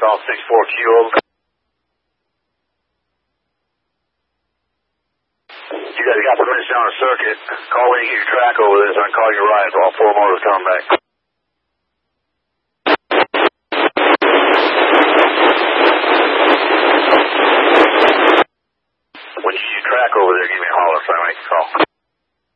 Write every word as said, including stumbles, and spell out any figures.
Golf six four Q, over. You guys got permission on the circuit. Call when you get your track over this, so I can call you right. All four motors coming back.